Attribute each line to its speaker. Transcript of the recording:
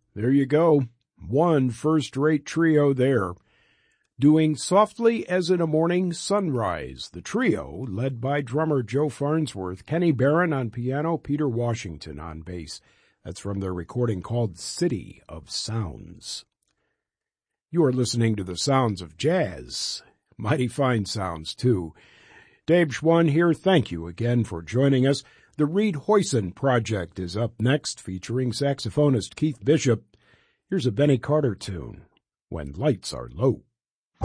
Speaker 1: There you go. One first-rate trio there. Doing Softly as in a Morning Sunrise, the trio, led by drummer Joe Farnsworth, Kenny Barron on piano, Peter Washington on bass. That's from their recording called City of Sounds. You are listening to the sounds of jazz. Mighty fine sounds, too. Dave Schwann here. Thank you again for joining us. The Reed Hoyson Project is up next, featuring saxophonist Keith Bishop. Here's a Benny Carter tune, When Lights Are Low.